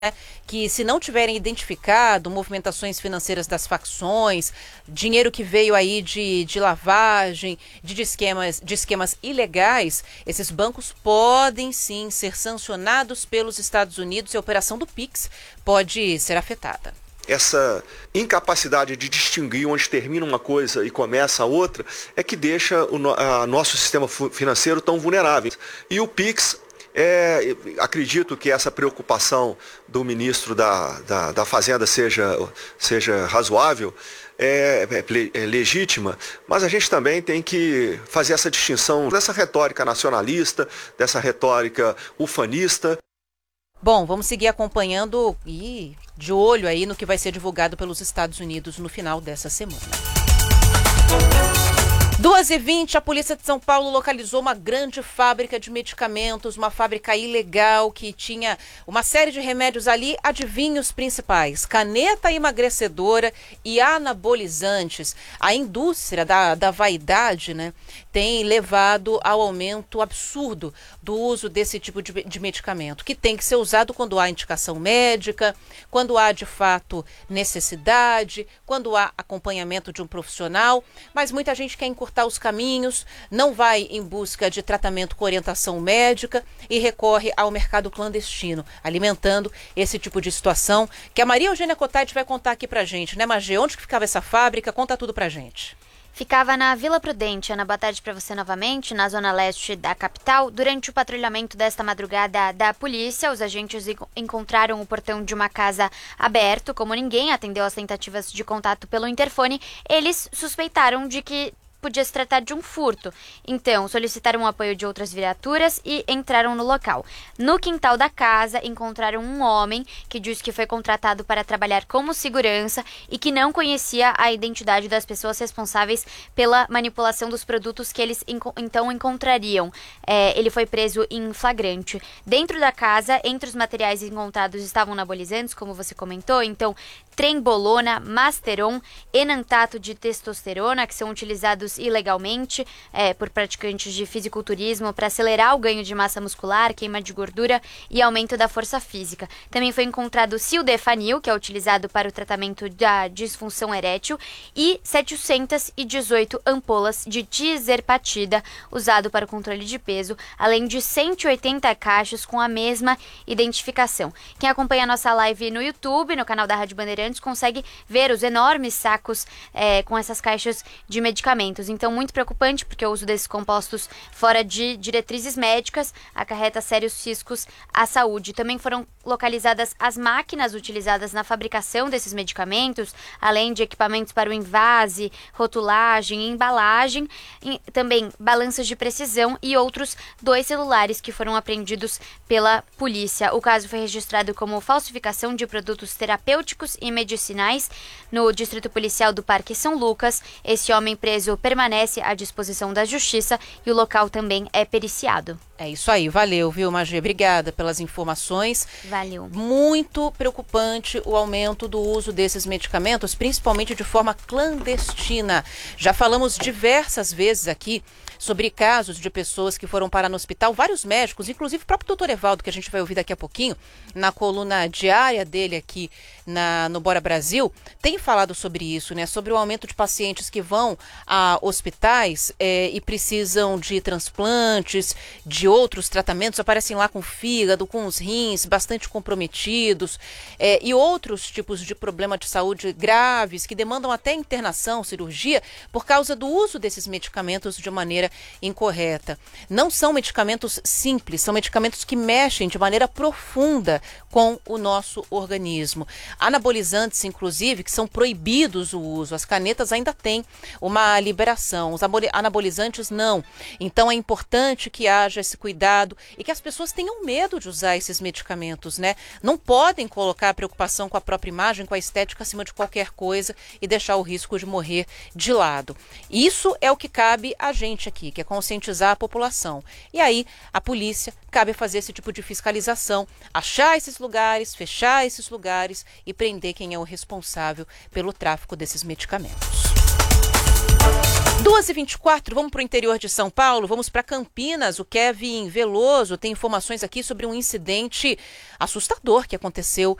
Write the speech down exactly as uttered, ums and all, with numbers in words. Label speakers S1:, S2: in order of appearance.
S1: que, se não tiverem identificado movimentações financeiras das facções, dinheiro que veio aí de, de lavagem, de, de, esquemas, de esquemas ilegais, esses bancos podem sim ser sancionados pelos Estados Unidos e a operação do Pix pode ser afetada.
S2: Essa incapacidade de distinguir onde termina uma coisa e começa a outra é que deixa o no, a nosso sistema financeiro tão vulnerável. E o Pix, é, acredito que essa preocupação do ministro da, da, da Fazenda seja, seja razoável, é, é, é legítima, mas a gente também tem que fazer essa distinção dessa retórica nacionalista, dessa retórica ufanista.
S1: Bom, vamos seguir acompanhando e de olho aí no que vai ser divulgado pelos Estados Unidos no final dessa semana. duas e vinte, a Polícia de São Paulo localizou uma grande fábrica de medicamentos, uma fábrica ilegal que tinha uma série de remédios ali. Adivinha os principais: caneta emagrecedora e anabolizantes. A indústria da, da vaidade, né, tem levado ao aumento absurdo do uso desse tipo de, de medicamento, que tem que ser usado quando há indicação médica, quando há de fato necessidade, quando há acompanhamento de um profissional, mas muita gente quer encurtar os caminhos, não vai em busca de tratamento com orientação médica e recorre ao mercado clandestino, alimentando esse tipo de situação que a Maria Eugênia Cotati vai contar aqui pra gente, né, Magê? Onde que ficava essa fábrica? Conta tudo pra gente.
S3: Ficava na Vila Prudente. Ana, boa tarde para você novamente, na zona leste da capital. Durante o patrulhamento desta madrugada da polícia, os agentes encontraram o portão de uma casa aberto. Como ninguém atendeu às tentativas de contato pelo interfone, eles suspeitaram de que podia se tratar de um furto. Então, solicitaram o apoio de outras viaturas e entraram no local. No quintal da casa, encontraram um homem que disse que foi contratado para trabalhar como segurança e que não conhecia a identidade das pessoas responsáveis pela manipulação dos produtos que eles enco- então encontrariam. É, ele foi preso em flagrante. Dentro da casa, entre os materiais encontrados estavam anabolizantes, como você comentou, então trembolona, masteron, enantato de testosterona, que são utilizados ilegalmente é, por praticantes de fisiculturismo para acelerar o ganho de massa muscular, queima de gordura e aumento da força física. Também foi encontrado sildenafil, que é utilizado para o tratamento da disfunção erétil, e setecentas e dezoito ampolas de tizerpatida, usado para o controle de peso, além de cento e oitenta caixas com a mesma identificação. Quem acompanha a nossa live no YouTube, no canal da Rádio Bandeirantes, consegue ver os enormes sacos é, com essas caixas de medicamentos. Então, muito preocupante, porque o uso desses compostos fora de diretrizes médicas acarreta sérios riscos à saúde. Também foram localizadas as máquinas utilizadas na fabricação desses medicamentos, além de equipamentos para o envase, rotulagem e embalagem, e também balanças de precisão e outros dois celulares que foram apreendidos pela polícia. O caso foi registrado como falsificação de produtos terapêuticos e medicinais no Distrito Policial do Parque São Lucas. Esse homem preso permanece à disposição da Justiça e o local também é periciado.
S1: É isso aí, valeu, viu, Magê? Obrigada pelas informações.
S3: Valeu.
S1: Muito preocupante o aumento do uso desses medicamentos, principalmente de forma clandestina. Já falamos diversas vezes aqui sobre casos de pessoas que foram parar no hospital, vários médicos, inclusive o próprio doutor Evaldo, que a gente vai ouvir daqui a pouquinho, na coluna diária dele aqui na, no Bora Brasil, tem falado sobre isso, né? Sobre o aumento de pacientes que vão a hospitais é, e precisam de transplantes, de outros tratamentos, aparecem lá com o fígado, com os rins bastante comprometidos é, e outros tipos de problema de saúde graves que demandam até internação, cirurgia, por causa do uso desses medicamentos de maneira incorreta. Não são medicamentos simples, são medicamentos que mexem de maneira profunda com o nosso organismo. Anabolizantes, inclusive, que são proibidos o uso. As canetas ainda têm uma liberação, os anabolizantes não. Então é importante que haja esse cuidado e que as pessoas tenham medo de usar esses medicamentos, né? Não podem colocar a preocupação com a própria imagem, com a estética acima de qualquer coisa e deixar o risco de morrer de lado. Isso é o que cabe a gente aqui, que é conscientizar a população. E aí, a polícia cabe fazer esse tipo de fiscalização, achar esses lugares, fechar esses lugares e prender quem é o responsável pelo tráfico desses medicamentos. duas e vinte e quatro, vamos para o interior de São Paulo, vamos para Campinas. O Kevin Veloso tem informações aqui sobre um incidente assustador que aconteceu